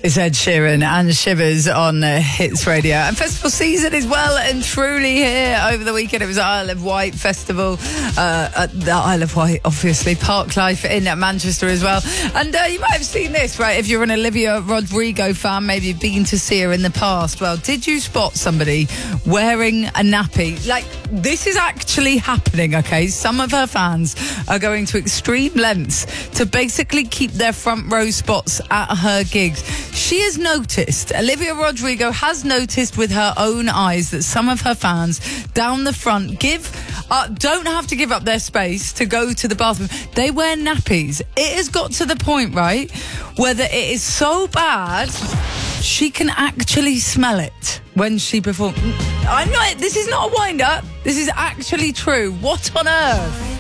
It's Ed Sheeran and Shivers on Hits Radio. And festival season is well and truly here. Over the weekend, it was Isle of Wight Festival at the Isle of Wight, obviously. Parklife in Manchester as well. And you might have seen this, right? If you're an Olivia Rodrigo fan, maybe you've been to see her in the past. Well, did you spot somebody wearing a nappy? Like, this is actually happening, okay? Some of her fans are going to extreme lengths to basically keep their front row spots at her gigs. She has noticed, Olivia Rodrigo has noticed with her own eyes that some of her fans down the front don't have to give up their space to go to the bathroom. They wear nappies. It has got to the point, right, where it is so bad she can actually smell it when she performs. This is not a wind-up. This is actually true. What on earth?